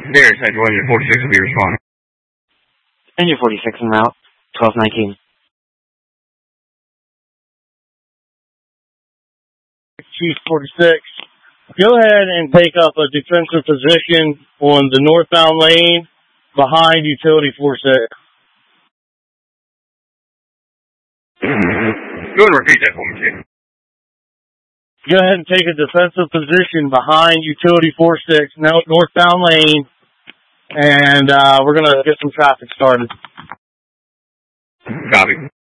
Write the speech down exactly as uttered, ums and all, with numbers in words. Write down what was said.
There, Central Engine forty-six will be responding. Engine forty-six en route, twelve nineteen. Chief forty-six, go ahead and take up a defensive position on the northbound lane behind Utility forty-six. Go ahead and repeat that for me, Chief. Go ahead and take a defensive position behind Utility forty-six, no, northbound lane, and uh, we're going to get some traffic started. Copy.